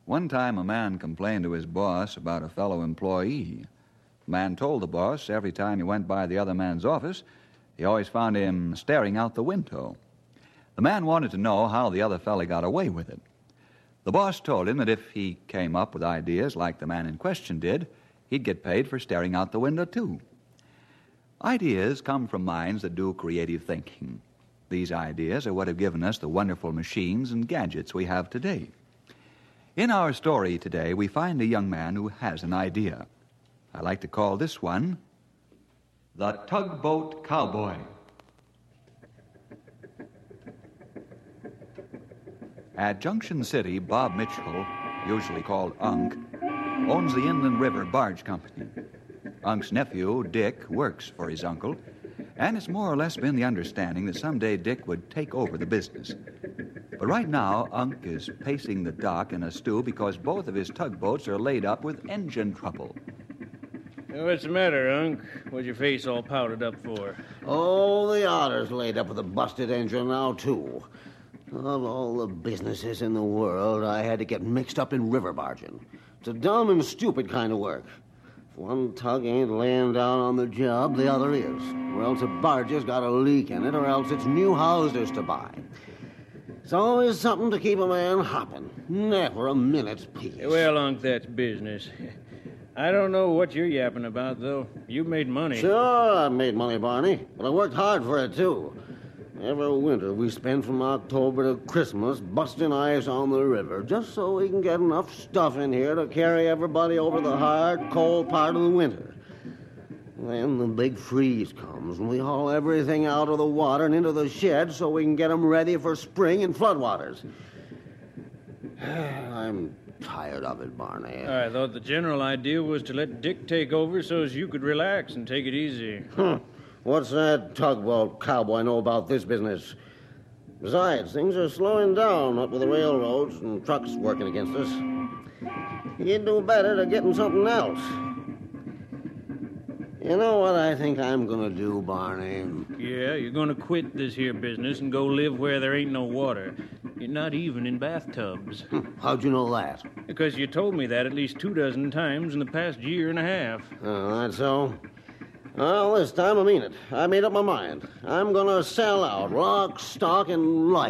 One time a man complained to his boss about a fellow employee. The man told the boss every time he went by the other man's office, he always found him staring out the window. The man wanted to know how the other fellow got away with it. The boss told him that if he came up with ideas like the man in question did, he'd get paid for staring out the window, too. Ideas come from minds that do creative thinking. These ideas are what have given us the wonderful machines and gadgets we have today. In our story today, we find a young man who has an idea. I like to call this one The Tugboat Cowboy. At Junction City, Bob Mitchell, usually called Unc, owns the Inland River Barge Company. Unc's nephew, Dick, works for his uncle, and it's more or less been the understanding that someday Dick would take over the business. But right now, Unc is pacing the dock in a stew because both of his tugboats are laid up with engine trouble. What's the matter, Unc? What's your face all powdered up for? Oh, the otter's laid up with a busted engine now, too. Of all the businesses in the world, I had to get mixed up in river barging. It's a dumb and stupid kind of work. If one tug ain't laying down on the job, the other is. Or else a barge has got a leak in it, or else it's new houses to buy. It's always something to keep a man hopping. Never a minute's peace. Well, Unc, that's business. I don't know what you're yapping about, though. You made money. Sure, I made money, Barney. But I worked hard for it, too. Every winter we spend from October to Christmas busting ice on the river just so we can get enough stuff in here to carry everybody over the hard, cold part of the winter. Then the big freeze comes and we haul everything out of the water and into the shed so we can get them ready for spring and floodwaters. I'm tired of it, Barney. I thought the general idea was to let Dick take over so as you could relax and take it easy. What's that tugboat cowboy know about this business? Besides, things are slowing down up with the railroads and trucks working against us. He'd do better to get him something else. You know what I think I'm going to do, Barney? Yeah, you're going to quit this here business and go live where there ain't no water. You're not even in bathtubs. How'd you know that? Because you told me that at least 24 times in the past year and a half. Oh, that's so? Well, this time I mean it. I made up my mind. I'm going to sell out, lock, stock, and light.